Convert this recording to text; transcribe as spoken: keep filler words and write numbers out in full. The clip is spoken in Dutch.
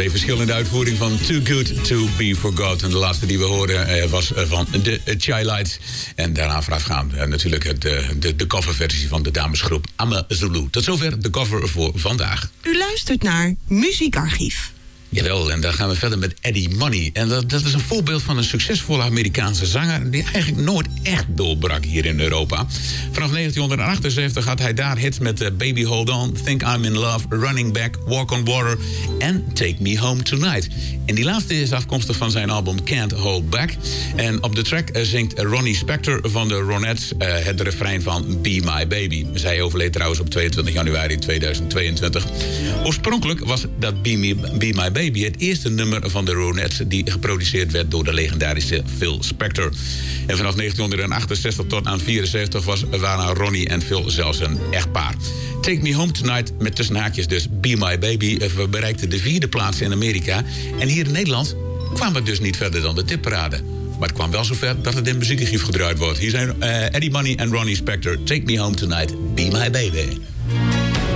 twee verschillende uitvoeringen van Too Good To Be Forgotten. De laatste die we hoorden uh, was uh, van de uh, Chi-Lites. En daarna voorafgaand uh, natuurlijk het, uh, de, de coverversie van de damesgroep Amazulu. Tot zover de cover voor vandaag. U luistert naar Muziekarchief. Jawel, en dan gaan we verder met Eddie Money. En dat, dat is een voorbeeld van een succesvolle Amerikaanse zanger die eigenlijk nooit echt doorbrak hier in Europa. Vanaf negentienhonderdachtenzeventig had hij daar hits met uh, Baby Hold On, Think I'm In Love, Running Back, Walk On Water en Take Me Home Tonight. En die laatste is afkomstig van zijn album Can't Hold Back. En op de track uh, zingt Ronnie Spector van de Ronettes uh, het refrein van Be My Baby. Zij overleed trouwens op tweeëntwintig januari tweeduizend tweeëntwintig. Oorspronkelijk was dat Be, Me, Be My Baby het eerste nummer van de Ronettes die geproduceerd werd door de legendarische Phil Spector. En vanaf negentienhonderdachtenzestig tot aan vierenzeventig was, waren Ronnie en Phil zelfs een echtpaar. Take Me Home Tonight, met tussen haakjes dus Be My Baby, bereikte de vierde plaats in Amerika. En hier in Nederland kwam het dus niet verder dan de tipparade. Maar het kwam wel zover dat het in muziekarchief gedraaid wordt. Hier zijn uh, Eddie Money en Ronnie Spector. Take Me Home Tonight, Be My Baby.